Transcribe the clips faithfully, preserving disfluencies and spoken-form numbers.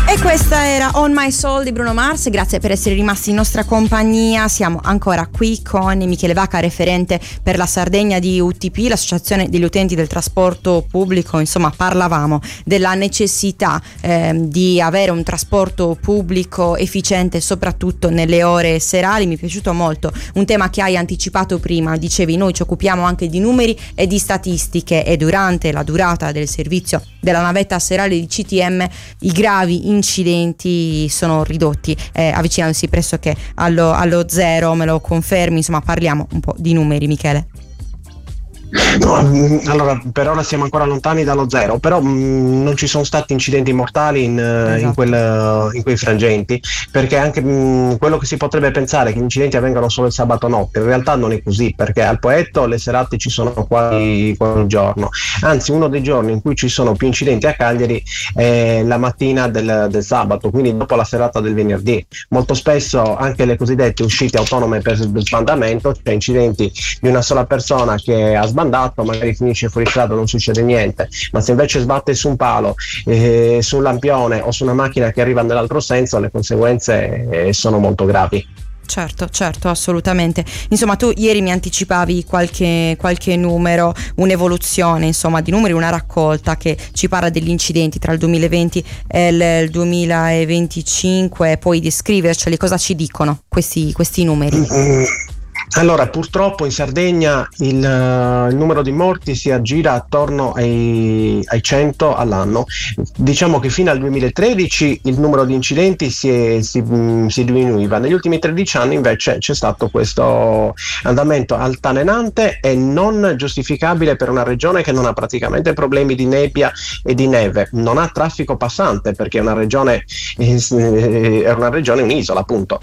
E questa era On My Soul di Bruno Mars. Grazie per essere rimasti in nostra compagnia. Siamo ancora qui con Michele Vaca, referente per la Sardegna di U T P, l'associazione degli utenti del trasporto pubblico. Insomma, parlavamo della necessità eh, di avere un trasporto pubblico efficiente, soprattutto nelle ore serali. Mi è piaciuto molto un tema che hai anticipato prima. Dicevi, noi ci occupiamo anche di numeri e di statistiche, e durante la durata del servizio della navetta serale di C T M i gravi incidenti sono ridotti, eh, avvicinandosi pressoché allo, allo zero. Me lo confermi? Insomma, parliamo un po' di numeri, Michele. No, allora per ora siamo ancora lontani dallo zero, però mh, non ci sono stati incidenti mortali in, esatto. in, quel, in quei frangenti, perché anche mh, quello che si potrebbe pensare che gli incidenti avvengano solo il sabato notte, in realtà non è così, perché al Poetto le serate ci sono quasi ogni giorno, anzi uno dei giorni in cui ci sono più incidenti a Cagliari è la mattina del, del sabato, quindi dopo la serata del venerdì. Molto spesso anche le cosiddette uscite autonome per sbandamento, cioè incidenti di una sola persona che ha sbandato, magari finisce fuori strada, non succede niente, ma se invece sbatte su un palo, eh, su un lampione o su una macchina che arriva nell'altro senso, le conseguenze eh, sono molto gravi. Certo, certo, assolutamente. Insomma, tu ieri mi anticipavi qualche, qualche numero, un'evoluzione insomma di numeri, una raccolta che ci parla degli incidenti tra il duemilaventi e il duemilaventicinque. Puoi descriverceli? Cosa ci dicono questi, questi numeri? Mm-hmm. Allora, purtroppo in Sardegna il, uh, il numero di morti si aggira attorno ai, ai cento all'anno. Diciamo che fino al duemilatredici il numero di incidenti si, è, si, mh, si diminuiva. Negli ultimi tredici anni invece c'è stato questo andamento altalenante e non giustificabile per una regione che non ha praticamente problemi di nebbia e di neve, non ha traffico passante perché è una regione, eh, è una regione un'isola appunto.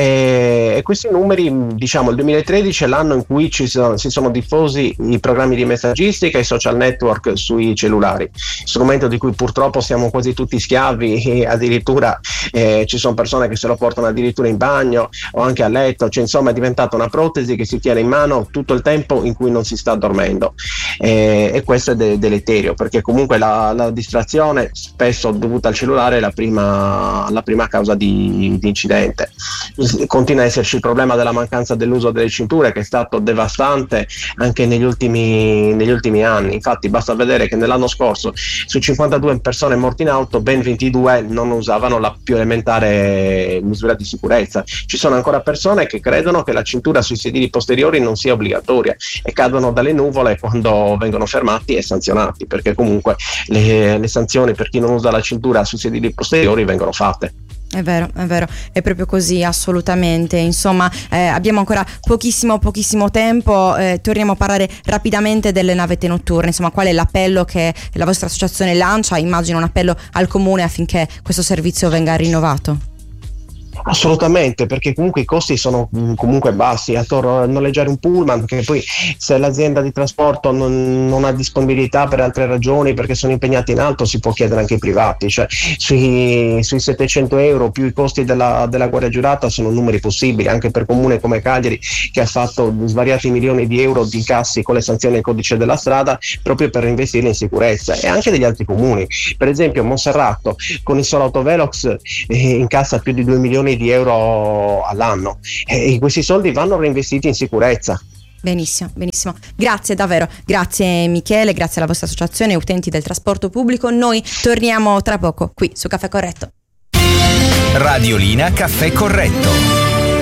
E, e questi numeri, diciamo, il duemilatredici è l'anno in cui ci sono, si sono diffusi i programmi di messaggistica e i social network sui cellulari, strumento di cui purtroppo siamo quasi tutti schiavi, e addirittura eh, ci sono persone che se lo portano addirittura in bagno o anche a letto, cioè insomma è diventata una protesi che si tiene in mano tutto il tempo in cui non si sta dormendo, eh, e questo è de- deleterio perché comunque la, la distrazione spesso dovuta al cellulare è la prima, la prima causa di, di incidente. Continua a esserci il problema della mancanza dell'uso delle cinture, che è stato devastante anche negli ultimi, negli ultimi anni. Infatti basta vedere che nell'anno scorso su cinquantadue persone morte in auto ben ventidue non usavano la più elementare misura di sicurezza. Ci sono ancora persone che credono che la cintura sui sedili posteriori non sia obbligatoria e cadono dalle nuvole quando vengono fermati e sanzionati, perché comunque le, le sanzioni per chi non usa la cintura sui sedili posteriori vengono fatte. È vero, è vero, è proprio così, assolutamente. Insomma, eh, abbiamo ancora pochissimo, pochissimo tempo. Eh, torniamo a parlare rapidamente delle navette notturne. Insomma, qual è l'appello che la vostra associazione lancia? Immagino un appello al comune affinché questo servizio venga rinnovato. Assolutamente, perché comunque i costi sono comunque bassi. Attorno a noleggiare un pullman, perché poi se l'azienda di trasporto non, non ha disponibilità per altre ragioni perché sono impegnati in altro, si può chiedere anche ai privati, cioè sui, sui settecento euro più i costi della, della guardia giurata sono numeri possibili anche per comune come Cagliari, che ha fatto svariati milioni di euro di incassi con le sanzioni del codice della strada proprio per investire in sicurezza, e anche degli altri comuni. Per esempio Monserrato con il solo autovelox eh, incassa più di due milioni di euro all'anno, e questi soldi vanno reinvestiti in sicurezza. Benissimo, benissimo. Grazie davvero, grazie Michele, grazie alla vostra associazione Utenti del Trasporto Pubblico. Noi torniamo tra poco qui su Caffè Corretto. Radiolina Caffè Corretto.